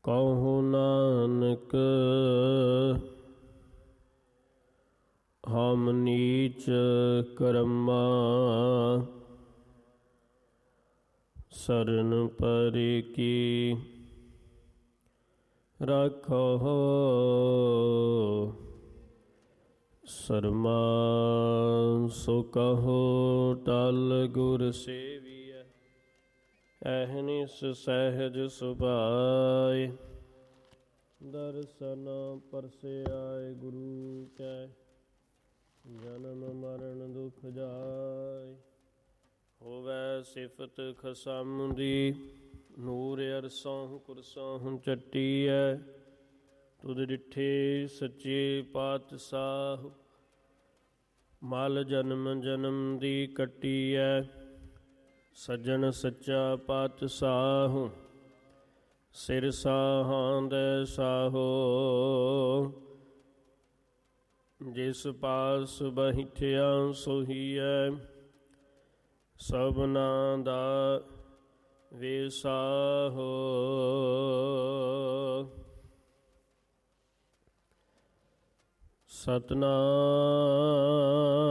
ਕਹੋ ਨਾਨਕ ਹਮ ਨੀਚ ਕਰਮਾ ਸਰਨ ਪਰਿ ਕੀ ਰਾਖੋ ਸਰਮਾ ਸੋ ਕਹੋ ਟਲ ਗੁਰ ਸੇਵੀਐ ਅਹਨਿਸ ਸਹਿਜ ਸੁਭਾਇ ਦਰਸ਼ਨ ਪਰਸਿਆਇ ਗੁਰੂ ਕੈ ਜਨਮ ਮਰਨ ਦੁਖ ਜਾਇ ਹੋਵੈ ਸਿਫਤ ਖਸਮ ਦੀ ਨੂਰ ਅਰਸੋਂ ਕੁਰਸੋਂ ਚੱਟੀਐ ਤੁਧ ਡਿਠੇ ਸੱਚੇ ਪਾਤਸ਼ਾਹ ਮਲ ਜਨਮ ਜਨਮ ਦੀ ਕੱਟੀਐ ਸੱਜਣ ਸੱਚਾ ਪਾਤਸ਼ਾਹ ਸਿਰ ਸਾਹਾਂ ਦੇ ਸਾਹੋ ਜਿਸ ਪਾਸ ਬਹਿਠਿਆ ਸੋਹੀਐ ਸਭਨਾ ਦਾ ਵਿਸਾਹੋ ਸਤਨਾਮ